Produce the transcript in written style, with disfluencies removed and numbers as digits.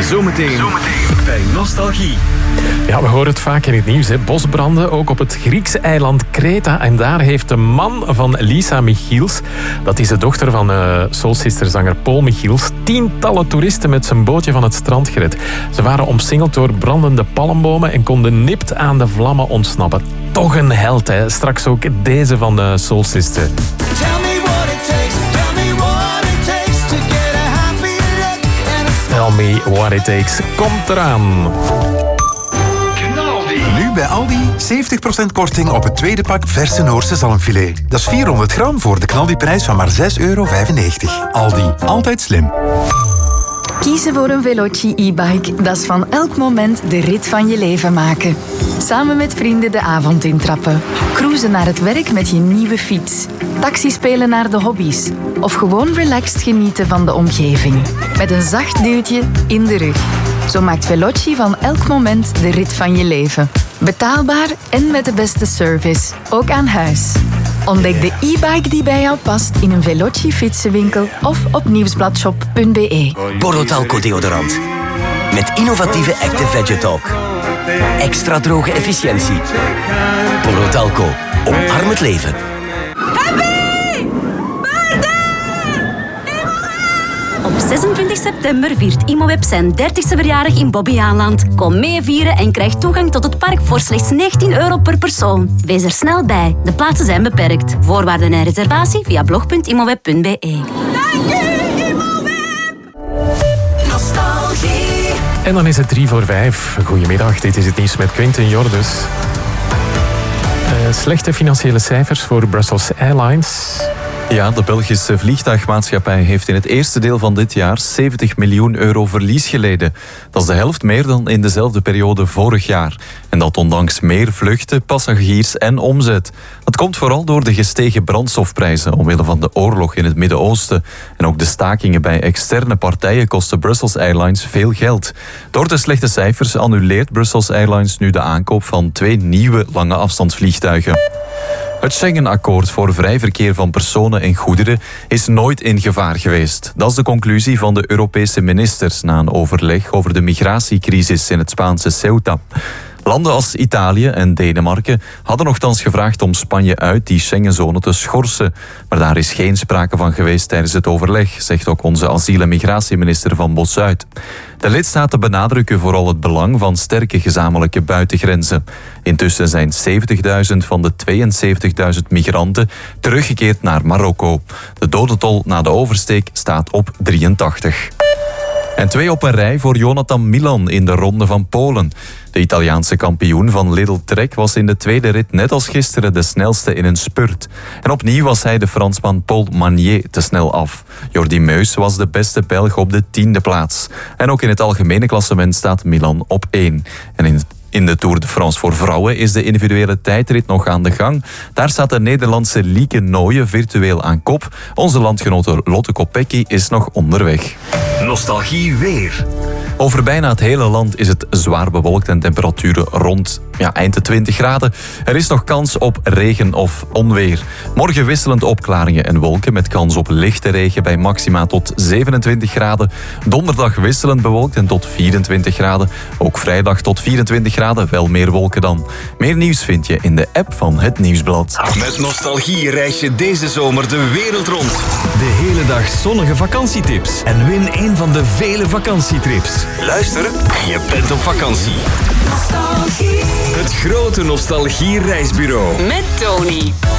Zometeen bij Nostalgie. Ja, we horen het vaak in het nieuws, hè. Bosbranden, ook op het Griekse eiland Kreta. En daar heeft de man van Lisa Michiels, dat is de dochter van Soul Sister-zanger Paul Michiels, tientallen toeristen met zijn bootje van het strand gered. Ze waren omsingeld door brandende palmbomen en konden nipt aan de vlammen ontsnappen. Toch een held, hè. Straks ook deze van de Soul Sister. Tell me what it takes. Komt eraan. Nu bij Aldi 70% korting op het tweede pak verse Noorse zalmfilet. Dat is 400 gram voor de knaldiprijs van maar €6,95. Aldi, altijd slim. Kiezen voor een Veloci e-bike, dat is van elk moment de rit van je leven maken. Samen met vrienden de avond intrappen. Cruisen naar het werk met je nieuwe fiets. Taxi spelen naar de hobby's. Of gewoon relaxed genieten van de omgeving. Met een zacht duwtje in de rug. Zo maakt Veloci van elk moment de rit van je leven. Betaalbaar en met de beste service. Ook aan huis. Ontdek de e-bike die bij jou past in een Veloci fietsenwinkel of op nieuwsbladshop.be. Borotalco deodorant. Met innovatieve Active Vegetalk. Extra droge efficiëntie. Borotalco. Omarm het leven. Op 26 september viert Imoweb zijn 30ste verjaardag in Bobbejaanland. Kom mee vieren en krijg toegang tot het park voor slechts €19 per persoon. Wees er snel bij. De plaatsen zijn beperkt. Voorwaarden en reservatie via blog.imoweb.be. Dank u, Imoweb! Nostalgie. En dan is het 5:03. Goedemiddag, dit is het nieuws met Quinten Jordus. Slechte financiële cijfers voor Brussels Airlines. Ja, de Belgische vliegtuigmaatschappij heeft in het eerste deel van dit jaar €70 miljoen verlies geleden. Dat is de helft meer dan in dezelfde periode vorig jaar. En dat ondanks meer vluchten, passagiers en omzet. Dat komt vooral door de gestegen brandstofprijzen omwille van de oorlog in het Midden-Oosten. En ook de stakingen bij externe partijen kosten Brussels Airlines veel geld. Door de slechte cijfers annuleert Brussels Airlines nu de aankoop van 2 nieuwe lange afstandsvliegtuigen. Het Schengen-akkoord voor vrij verkeer van personen en goederen is nooit in gevaar geweest. Dat is de conclusie van de Europese ministers na een overleg over de migratiecrisis in het Spaanse Ceuta. Landen als Italië en Denemarken hadden nochtans gevraagd om Spanje uit die Schengenzone te schorsen. Maar daar is geen sprake van geweest tijdens het overleg, zegt ook onze asiel- en migratieminister Van Bossuit. De lidstaten benadrukken vooral het belang van sterke gezamenlijke buitengrenzen. Intussen zijn 70.000 van de 72.000 migranten teruggekeerd naar Marokko. De dodentol na de oversteek staat op 83. En 2 op een rij voor Jonathan Milan in de Ronde van Polen. De Italiaanse kampioen van Lidl Trek was in de tweede rit net als gisteren de snelste in een spurt. En opnieuw was hij de Fransman Paul Magnier te snel af. Jordi Meus was de beste Belg op de 10e plaats. En ook in het algemene klassement staat Milan op 1. En in de Tour de France voor vrouwen is de individuele tijdrit nog aan de gang. Daar staat de Nederlandse Lieke Nooyen virtueel aan kop. Onze landgenote Lotte Kopecky is nog onderweg. Nostalgie weer. Over bijna het hele land is het zwaar bewolkt en temperaturen rond eind de 20 graden. Er is nog kans op regen of onweer. Morgen wisselend opklaringen en wolken met kans op lichte regen bij maxima tot 27 graden. Donderdag wisselend bewolkt en tot 24 graden. Ook vrijdag tot 24 graden, wel meer wolken dan. Meer nieuws vind je in de app van Het Nieuwsblad. Met Nostalgie reis je deze zomer de wereld rond. De hele dag zonnige vakantietips. En win een van de vele vakantietrips. Luister en je bent op vakantie. Nostalgie. Het grote Nostalgie reisbureau. Met Tony.